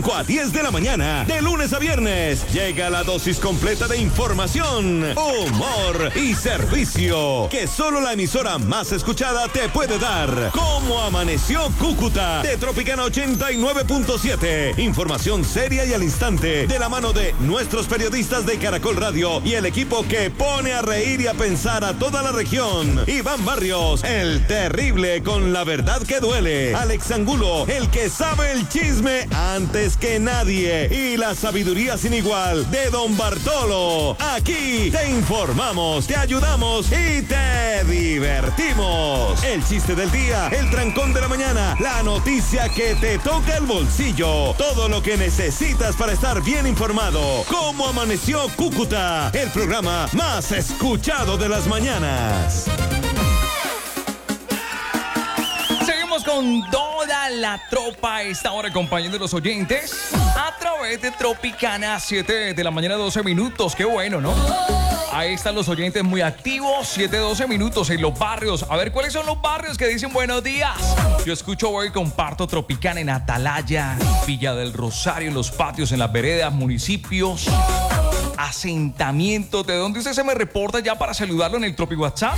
A 10 de la mañana, de lunes a viernes, llega la dosis completa de información, humor y servicio que solo la emisora más escuchada te puede dar. ¿Cómo amaneció Cúcuta? De Tropicana 89.7. Información seria y al instante, de la mano de nuestros periodistas de Caracol Radio y el equipo que pone a reír y a pensar a toda la región. Iván Barrios, el terrible con la verdad que duele. Alex Angulo, el que sabe el chisme antes que nadie, y la sabiduría sin igual de Don Bartolo. Aquí te informamos, te ayudamos y te divertimos. El chiste del día, el trancón de la mañana, la noticia que te toca el bolsillo, todo lo que necesitas para estar bien informado. ¿Cómo amaneció Cúcuta? El programa más escuchado de las mañanas. Con toda la tropa a esta hora acompañando a los oyentes a través de Tropicana, 7 de la mañana, 12 minutos. Qué bueno, ¿no? Ahí están los oyentes muy activos, 7-12 minutos en los barrios. A ver, ¿cuáles son los barrios que dicen buenos días? Yo escucho hoy, comparto Tropicana en Atalaya, Villa del Rosario, en los patios, en las veredas, municipios, asentamientos. ¿De dónde usted se me reporta ya para saludarlo en el Tropi WhatsApp?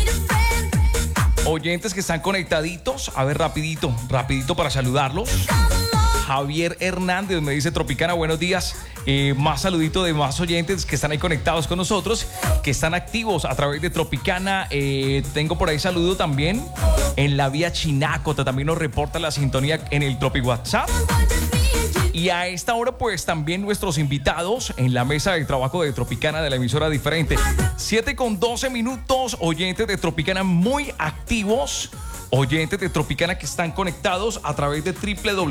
Oyentes que están conectaditos, a ver, rapidito para saludarlos. Javier Hernández me dice: Tropicana, buenos días. Más saludito de más oyentes que están ahí conectados con nosotros, que están activos a través de Tropicana. Tengo por ahí saludo también en la vía Chinacota, también nos reporta la sintonía en el Tropi WhatsApp. Y a esta hora, pues, también nuestros invitados en la mesa de trabajo de Tropicana de la emisora diferente. 7:12 minutos, oyentes de Tropicana muy activos, oyentes de Tropicana que están conectados a través de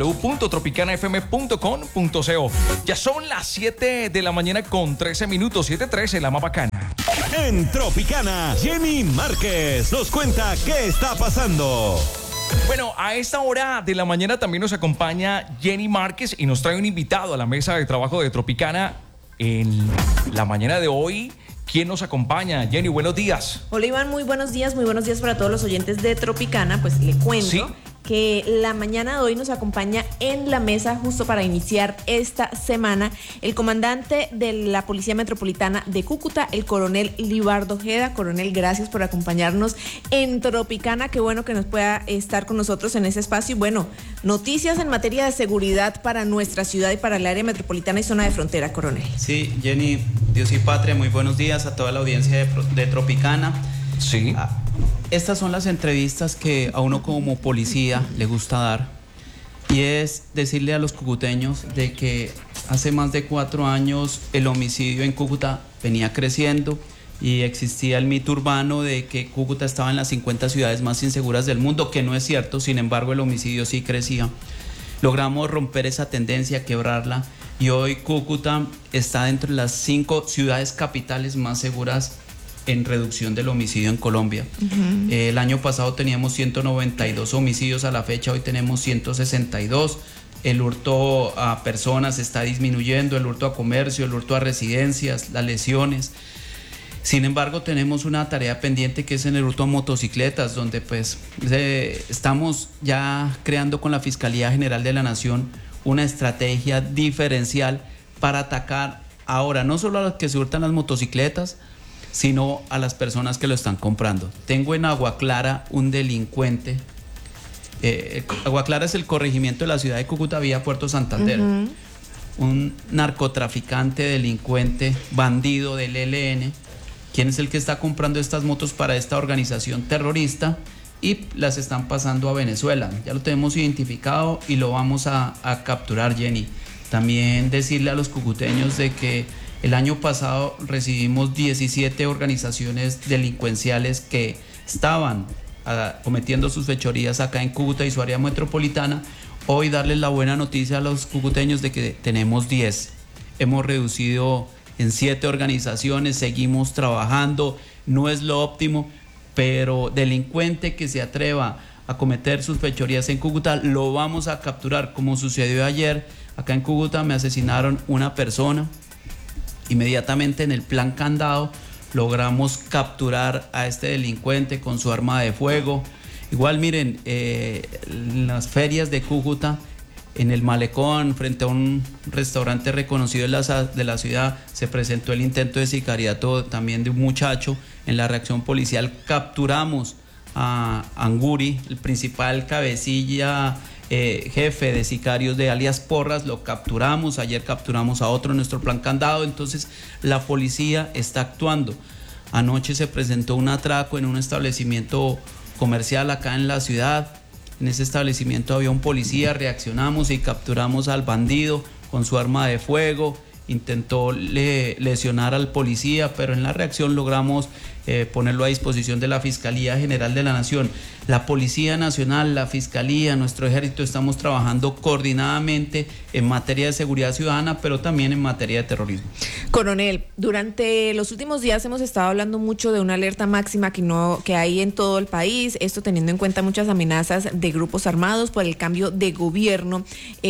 www.tropicanafm.com.co. Ya son las 7 de la mañana con 13 minutos, 7:13, la más bacana. En Tropicana, Jenny Márquez nos cuenta qué está pasando. Bueno, a esta hora de la mañana también nos acompaña Jenny Márquez y nos trae un invitado a la mesa de trabajo de Tropicana en la mañana de hoy. ¿Quién nos acompaña? Jenny, buenos días. Hola, Iván, muy buenos días para todos los oyentes de Tropicana. Pues le cuento. ¿Sí? Que la mañana de hoy nos acompaña en la mesa, justo para iniciar esta semana, el comandante de la Policía Metropolitana de Cúcuta, el coronel Libardo Ojeda. Coronel, gracias por acompañarnos en Tropicana. Qué bueno que nos pueda estar con nosotros en ese espacio. Y bueno, noticias en materia de seguridad para nuestra ciudad y para el área metropolitana y zona de frontera, coronel. Sí, Jenny, Dios y Patria, muy buenos días a toda la audiencia de Tropicana. Sí. Estas son las entrevistas que a uno como policía le gusta dar, y es decirle a los cucuteños de que hace más de 4 años el homicidio en Cúcuta venía creciendo y existía el mito urbano de que Cúcuta estaba en las 50 ciudades más inseguras del mundo, que no es cierto. Sin embargo, el homicidio sí crecía. Logramos romper esa tendencia, quebrarla, y hoy Cúcuta está dentro de las 5 ciudades capitales más seguras en reducción del homicidio en Colombia. El año pasado teníamos 192 homicidios, a la fecha hoy tenemos 162. El hurto a personas está disminuyendo, el hurto a comercio, el hurto a residencias, las lesiones. Sin embargo, tenemos una tarea pendiente, que es en el hurto a motocicletas, donde pues estamos ya creando con la Fiscalía General de la Nación una estrategia diferencial para atacar ahora no solo a los que se hurtan las motocicletas, sino a las personas que lo están comprando. Tengo en Agua Clara un delincuente. Agua Clara es el corregimiento de la ciudad de Cúcuta, vía Puerto Santander. Un narcotraficante, delincuente, bandido del ELN, quien es el que está comprando estas motos para esta organización terrorista y las están pasando a Venezuela. Ya lo tenemos identificado y lo vamos a capturar, Jenny. También decirle a los cucuteños de que el año pasado recibimos 17 organizaciones delincuenciales que estaban cometiendo sus fechorías acá en Cúcuta y su área metropolitana. Hoy darles la buena noticia a los cucuteños de que tenemos 10. Hemos reducido en 7 organizaciones, seguimos trabajando, no es lo óptimo, pero delincuente que se atreva a cometer sus fechorías en Cúcuta lo vamos a capturar, como sucedió ayer. Acá en Cúcuta me asesinaron una persona. Inmediatamente en el plan Candado logramos capturar a este delincuente con su arma de fuego. Igual miren, en las ferias de Cúcuta en el Malecón, frente a un restaurante reconocido de la ciudad, se presentó el intento de sicariato también de un muchacho. En la reacción policial capturamos a Anguri, el principal cabecilla, jefe de sicarios de alias Porras, lo capturamos. Ayer capturamos a otro en nuestro plan Candado. Entonces la policía está actuando. Anoche se presentó un atraco en un establecimiento comercial acá en la ciudad. En ese establecimiento había un policía, reaccionamos y capturamos al bandido con su arma de fuego. Intentó lesionar al policía, pero en la reacción logramos ponerlo a disposición de la Fiscalía General de la Nación. La Policía Nacional, la Fiscalía, nuestro Ejército, estamos trabajando coordinadamente en materia de seguridad ciudadana, pero también en materia de terrorismo. Coronel, durante los últimos días hemos estado hablando mucho de una alerta máxima que hay en todo el país, esto teniendo en cuenta muchas amenazas de grupos armados por el cambio de gobierno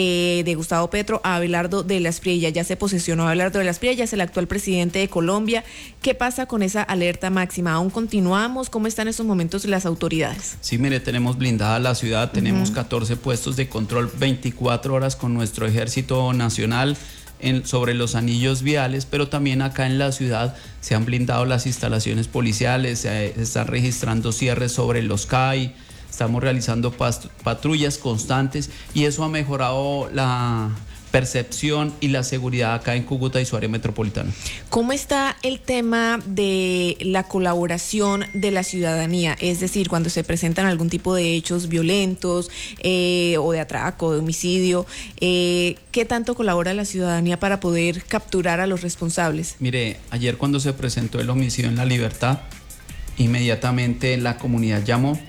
de Gustavo Petro a Abelardo de la Espriella. Ya se posesionó Abelardo de la Espriella, es el actual presidente de Colombia. ¿Qué pasa con esa alerta máxima? ¿Aún continuamos? ¿Cómo están en estos momentos las autoridades? Sí, mire, tenemos blindada la ciudad, tenemos 14 puestos de control 24 horas con nuestro Ejército Nacional sobre los anillos viales, pero también acá en la ciudad se han blindado las instalaciones policiales, se están registrando cierres sobre los CAI, estamos realizando patrullas constantes y eso ha mejorado la percepción y la seguridad acá en Cúcuta y su área metropolitana. ¿Cómo está el tema de la colaboración de la ciudadanía? Es decir, cuando se presentan algún tipo de hechos violentos o de atraco, de homicidio, ¿qué tanto colabora la ciudadanía para poder capturar a los responsables? Mire, ayer cuando se presentó el homicidio en La Libertad, inmediatamente la comunidad llamó.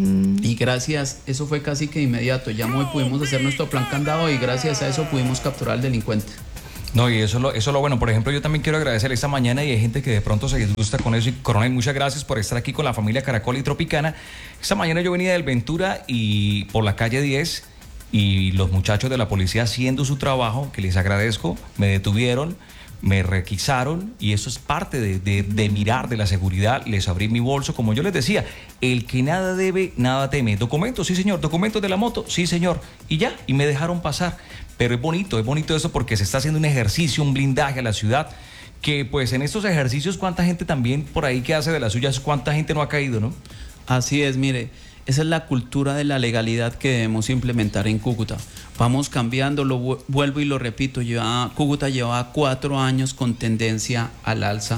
Y gracias, eso fue casi que inmediato, llamó y pudimos hacer nuestro plan Candado y gracias a eso pudimos capturar al delincuente. No, y eso es lo bueno. Por ejemplo, yo también quiero agradecer esta mañana y hay gente que de pronto se disgusta con eso. Y Coronel, muchas gracias por estar aquí con la familia Caracol y Tropicana. Esta mañana yo venía del Ventura y por la calle 10 y los muchachos de la policía haciendo su trabajo, que les agradezco, me detuvieron, me requisaron y eso es parte de mirar de la seguridad. Les abrí mi bolso, como yo les decía, el que nada debe, nada teme. Documentos, sí señor, documentos de la moto, sí señor, y ya, y me dejaron pasar. Pero es bonito eso porque se está haciendo un ejercicio, un blindaje a la ciudad, que pues en estos ejercicios cuánta gente también por ahí que hace de las suyas, cuánta gente no ha caído, ¿no? Así es, mire, esa es la cultura de la legalidad que debemos implementar en Cúcuta. Vamos cambiando, lo vuelvo y lo repito, Cúcuta lleva 4 años con tendencia al alza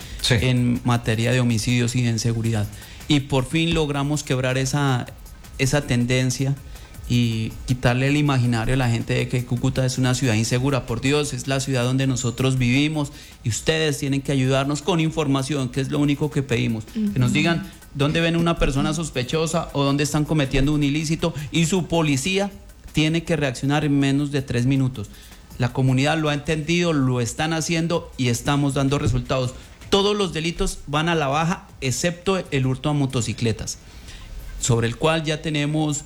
en materia de homicidios y de inseguridad. Y por fin logramos quebrar esa tendencia y quitarle el imaginario a la gente de que Cúcuta es una ciudad insegura. Por Dios, es la ciudad donde nosotros vivimos y ustedes tienen que ayudarnos con información, que es lo único que pedimos. Que nos digan dónde ven una persona sospechosa o dónde están cometiendo un ilícito y su policía tiene que reaccionar en menos de 3 minutos. La comunidad lo ha entendido, lo están haciendo y estamos dando resultados. Todos los delitos van a la baja, excepto el hurto a motocicletas, sobre el cual ya tenemos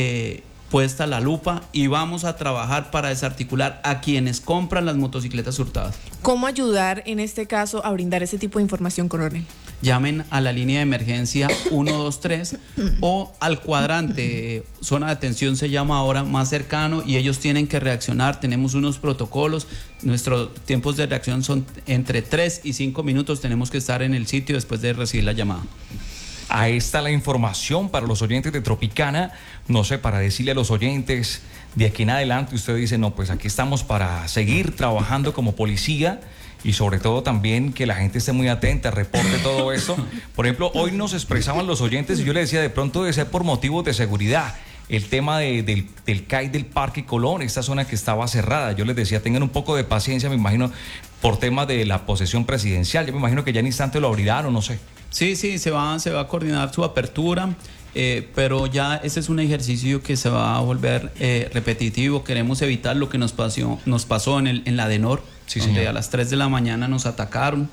puesta la lupa y vamos a trabajar para desarticular a quienes compran las motocicletas hurtadas. ¿Cómo ayudar en este caso a brindar ese tipo de información, Coronel? Llamen a la línea de emergencia 123 o al cuadrante, zona de atención se llama ahora, más cercano, y ellos tienen que reaccionar. Tenemos unos protocolos, nuestros tiempos de reacción son entre 3 y 5 minutos, tenemos que estar en el sitio después de recibir la llamada. Ahí está la información para los oyentes de Tropicana, no sé, para decirle a los oyentes de aquí en adelante, usted dice, no, pues aquí estamos para seguir trabajando como policía y sobre todo también que la gente esté muy atenta, reporte todo eso. Por ejemplo, hoy nos expresaban los oyentes y yo le decía, de pronto debe ser por motivos de seguridad. El tema del CAI del Parque Colón, esta zona que estaba cerrada, yo les decía, tengan un poco de paciencia, me imagino, por tema de la posesión presidencial, yo me imagino que ya en instante lo abrirán o no sé. Sí, se va a coordinar su apertura, pero ya ese es un ejercicio que se va a volver repetitivo. Queremos evitar lo que nos pasó en la Adenor, sí, donde a las 3 de la mañana nos atacaron,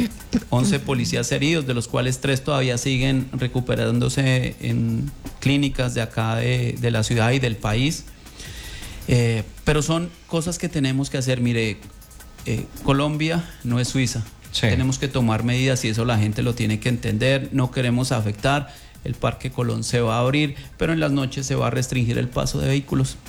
11 policías heridos, de los cuales 3 todavía siguen recuperándose en clínicas de acá de la ciudad y del país. Pero son cosas que tenemos que hacer. Mire, Colombia no es Suiza. Sí. Tenemos que tomar medidas y eso la gente lo tiene que entender. No queremos afectar. El Parque Colón se va a abrir, pero en las noches se va a restringir el paso de vehículos.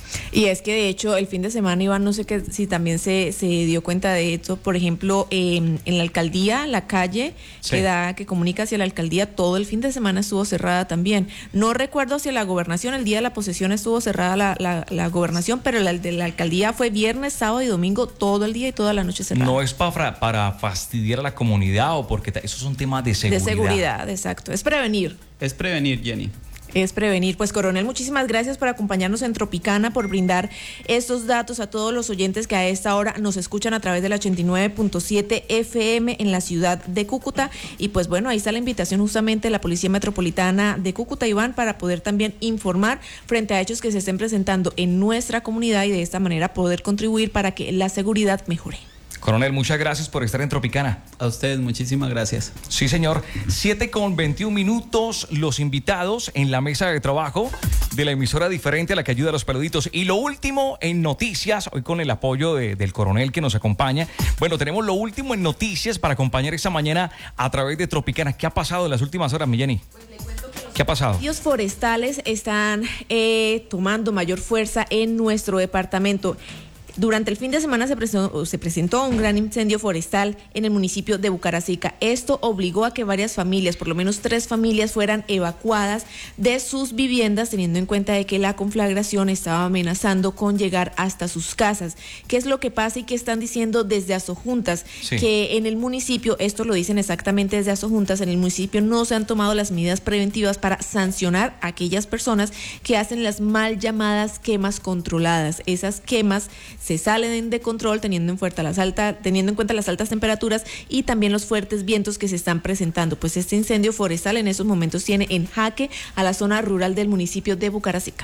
Y es que de hecho el fin de semana, Iván, no sé si también se dio cuenta de esto, por ejemplo, en la alcaldía, la calle que comunica hacia la alcaldía, todo el fin de semana estuvo cerrada también. No recuerdo si la gobernación, el día de la posesión estuvo cerrada la gobernación, pero la de la alcaldía fue viernes, sábado y domingo, todo el día y toda la noche cerrada. No es para fastidiar a la comunidad o porque esos son temas de seguridad. De seguridad, exacto. Es prevenir. Es prevenir, Jenny. Es prevenir. Pues, coronel, muchísimas gracias por acompañarnos en Tropicana, por brindar estos datos a todos los oyentes que a esta hora nos escuchan a través del 89.7 FM en la ciudad de Cúcuta. Y pues bueno, ahí está la invitación justamente de la Policía Metropolitana de Cúcuta, Iván, para poder también informar frente a hechos que se estén presentando en nuestra comunidad y de esta manera poder contribuir para que la seguridad mejore. Coronel, muchas gracias por estar en Tropicana. A ustedes, muchísimas gracias. Sí, señor. 7:21, los invitados en la mesa de trabajo de la emisora diferente a la que ayuda a los peluditos. Y lo último en noticias, hoy con el apoyo del coronel que nos acompaña. Bueno, tenemos lo último en noticias para acompañar esta mañana a través de Tropicana. ¿Qué ha pasado en las últimas horas, mi Jenny? ¿Qué ha pasado? Los incendios forestales están tomando mayor fuerza en nuestro departamento. Durante el fin de semana se presentó un gran incendio forestal en el municipio de Bucaracica. Esto obligó a que varias familias, por lo menos 3 familias, fueran evacuadas de sus viviendas, teniendo en cuenta de que la conflagración estaba amenazando con llegar hasta sus casas. ¿Qué es lo que pasa y qué están diciendo desde Asojuntas? Sí. Que en el municipio, esto lo dicen exactamente desde Asojuntas, en el municipio no se han tomado las medidas preventivas para sancionar a aquellas personas que hacen las mal llamadas quemas controladas. Esas quemas se salen de control teniendo en cuenta las altas temperaturas y también los fuertes vientos que se están presentando. Pues este incendio forestal en esos momentos tiene en jaque a la zona rural del municipio de Bucaracica.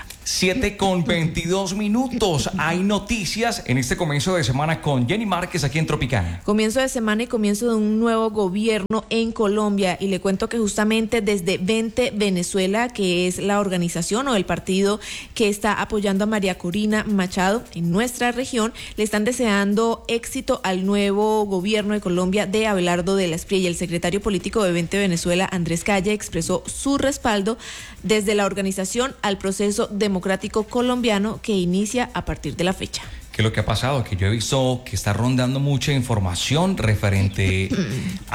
7:22. Hay noticias en este comienzo de semana con Jenny Márquez aquí en Tropicana. Comienzo de semana y comienzo de un nuevo gobierno en Colombia, y le cuento que justamente desde Vente Venezuela, que es la organización o el partido que está apoyando a María Corina Machado en nuestra región, le están deseando éxito al nuevo gobierno de Colombia de Abelardo de la Espriella. El secretario político de Vente Venezuela, Andrés Calle, expresó su respaldo desde la organización al proceso democrático colombiano que inicia a partir de la fecha. ¿Qué es lo que ha pasado? Que yo he visto que está rondando mucha información referente